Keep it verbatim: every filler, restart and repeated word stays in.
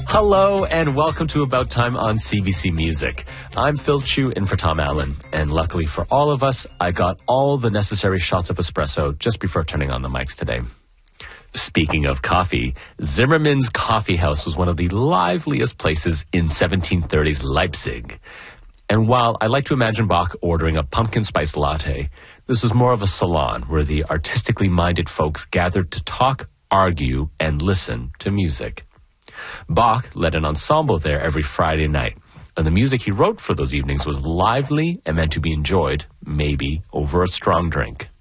Hello and welcome to About Time on C B C Music. I'm Phil Chu in for Tom Allen, and luckily for all of us, I got all the necessary shots of espresso just before turning on the mics today. Speaking of coffee, Zimmermann's Coffee House was one of the liveliest places in seventeen thirties Leipzig. And while I like to imagine Bach ordering a pumpkin spice latte, this was more of a salon where the artistically minded folks gathered to talk, argue, and listen to music. Bach led an ensemble there every Friday night, and the music he wrote for those evenings was lively and meant to be enjoyed, maybe over a strong drink.